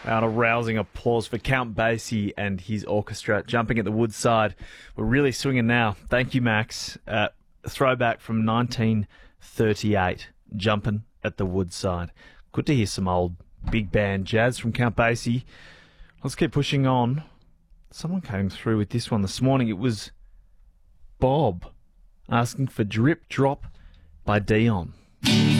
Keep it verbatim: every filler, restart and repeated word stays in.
Out a rousing applause for Count Basie and his orchestra jumping at the Woodside. We're really swinging now. Thank you, Max. Uh, throwback from nineteen thirty-eight, jumping at the Woodside. Good to hear some old big band jazz from Count Basie. Let's keep pushing on. Someone came through with this one this morning. It was Bob asking for Drip Drop by Dion.